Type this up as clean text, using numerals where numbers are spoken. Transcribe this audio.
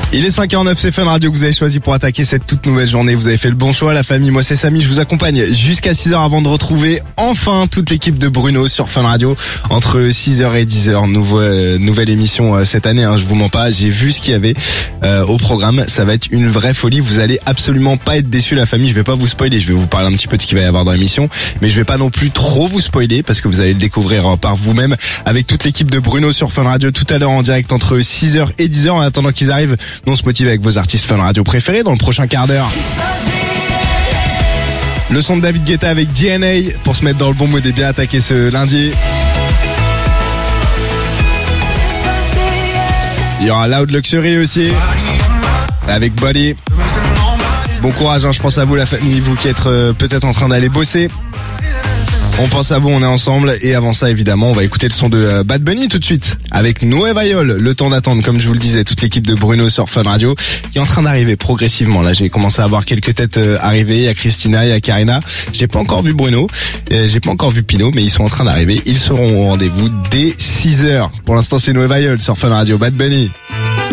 Il est 5h09, c'est Fun Radio que vous avez choisi pour attaquer cette toute nouvelle journée. Vous avez fait le bon choix, la famille. Moi, c'est Samy. Je vous accompagne jusqu'à 6h avant de retrouver enfin toute l'équipe de Bruno sur Fun Radio. Entre 6h et 10h, nouvelle émission cette année. Je vous mens pas. J'ai vu ce qu'il y avait au programme. Ça va être une vraie folie. Vous allez absolument pas être déçus, la famille. Je vais pas vous spoiler. Je vais vous parler un petit peu de ce qu'il va y avoir dans l'émission. Mais je vais pas non plus trop vous spoiler parce que vous allez le découvrir par vous-même avec toute l'équipe de Bruno sur Fun Radio tout à l'heure en direct entre 6h et 10h. En attendant qu'ils arrivent, nous on se motive avec vos artistes Fun Radio préférés dans le prochain quart d'heure. Le son de David Guetta avec DNA pour se mettre dans le bon mood et bien attaquer ce lundi. Il y aura Loud Luxury aussi avec Body. Bon courage, je pense à vous la famille, vous qui êtes peut-être en train d'aller bosser. On pense à vous, on est ensemble. Et avant ça, évidemment, on va écouter le son de Bad Bunny tout de suite avec Nueva York. Le temps d'attendre, comme je vous le disais, toute l'équipe de Bruno sur Fun Radio qui est en train d'arriver progressivement. Là, j'ai commencé à voir quelques têtes arriver. Il y a Christina, il y a Karina. J'ai pas encore vu Bruno, j'ai pas encore vu Pino, mais ils sont en train d'arriver. Ils seront au rendez-vous dès 6h. Pour l'instant, c'est Nueva York sur Fun Radio. Bad Bunny.